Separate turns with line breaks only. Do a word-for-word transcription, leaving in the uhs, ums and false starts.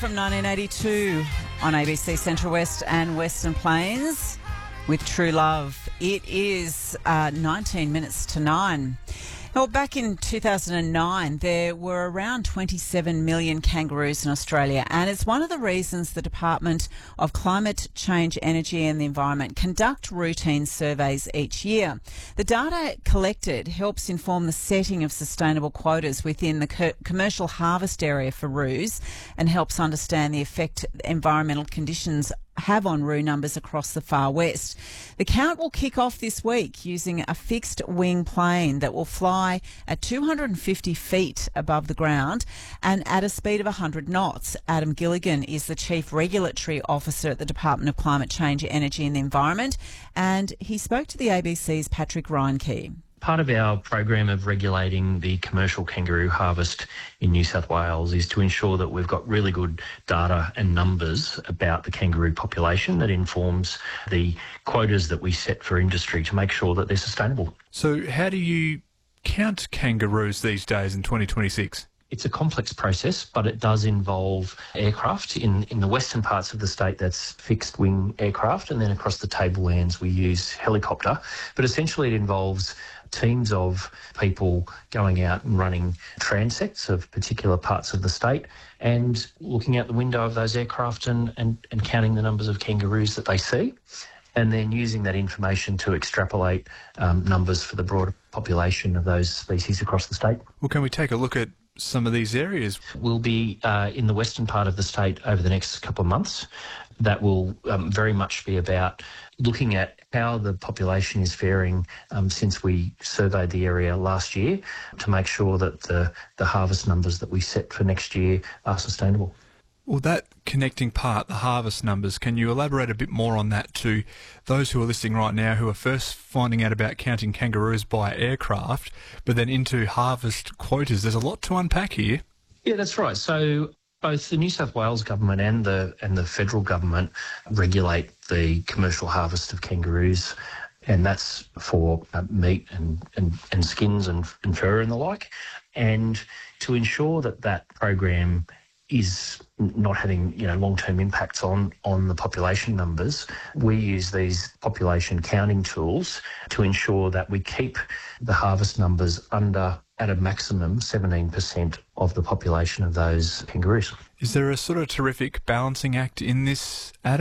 From nineteen eighty-two on A B C Central West and Western Plains with True Love. It is uh, nineteen minutes to nine. Well, back in two thousand nine, there were around twenty-seven million kangaroos in Australia, and it's one of the reasons the Department of Climate Change, Energy and the Environment conduct routine surveys each year. The data collected helps inform the setting of sustainable quotas within the co- commercial harvest area for roos and helps understand the effect environmental conditions have on roo numbers across the far west. The count will kick off this week using a fixed wing plane that will fly at two hundred fifty feet above the ground and at a speed of one hundred knots. Adam Gilligan is the Chief Regulatory Officer at the Department of Climate Change, Energy and the Environment, and he spoke to the A B C's Patrick Reinke.
Part of our program of regulating the commercial kangaroo harvest in New South Wales is to ensure that we've got really good data and numbers about the kangaroo population that informs the quotas that we set for industry to make sure that they're sustainable.
So how do you count kangaroos these days in twenty twenty-six?
It's a complex process, but it does involve aircraft. In, in the western parts of the state, that's fixed wing aircraft, and then across the tablelands we use helicopter. But essentially it involves teams of people going out and running transects of particular parts of the state and looking out the window of those aircraft and, and, and counting the numbers of kangaroos that they see, and then using that information to extrapolate um, numbers for the broader population of those species across the state.
Well, can we take a look at some of these areas?
We'll be uh, in the western part of the state over the next couple of months. That will um, very much be about looking at how the population is faring um, since we surveyed the area last year to make sure that the, the harvest numbers that we set for next year are sustainable.
Well, that connecting part, the harvest numbers, can you elaborate a bit more on that to those who are listening right now who are first finding out about counting kangaroos by aircraft, but then into harvest quotas? There's a lot to unpack here.
Yeah, that's right. So both the New South Wales government and the and the federal government regulate the commercial harvest of kangaroos, and that's for uh, meat and, and, and skins and, and fur and the like. And to ensure that that program is not having, you know, long-term impacts on, on the population numbers, we use these population counting tools to ensure that we keep the harvest numbers under, at a maximum, seventeen percent of the population of those kangaroos.
Is there a sort of terrific balancing act in this, Adam?